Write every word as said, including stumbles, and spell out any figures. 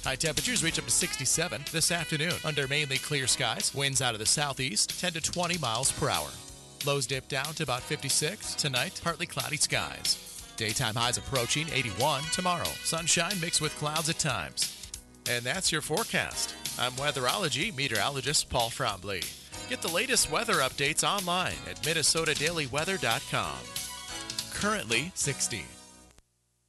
High temperatures reach up to sixty-seven this afternoon under mainly clear skies. Winds out of the southeast, ten to twenty miles per hour. Lows dip down to about fifty-six. Tonight, partly cloudy skies. Daytime highs approaching eighty-one tomorrow. Sunshine mixed with clouds at times. And that's your forecast. I'm weatherology meteorologist Paul Frombley. Get the latest weather updates online at minnesota daily weather dot com. Currently sixty.